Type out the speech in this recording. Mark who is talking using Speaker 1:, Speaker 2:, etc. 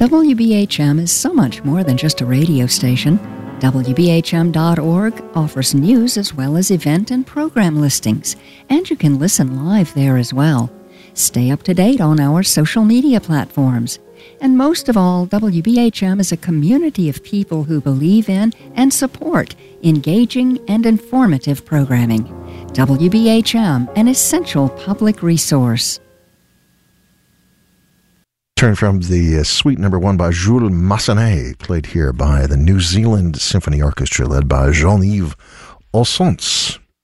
Speaker 1: WBHM is so much more than just a radio station. WBHM.org offers news as well as event and program listings, and you can listen live there as well. Stay up to date on our social media platforms. And most of all, WBHM is a community of people who believe in and support engaging and informative programming. WBHM, an essential public resource.
Speaker 2: Turn from the Suite No. 1 by Jules Massenet, played here by the New Zealand Symphony Orchestra led by Jean-Yves Olsons.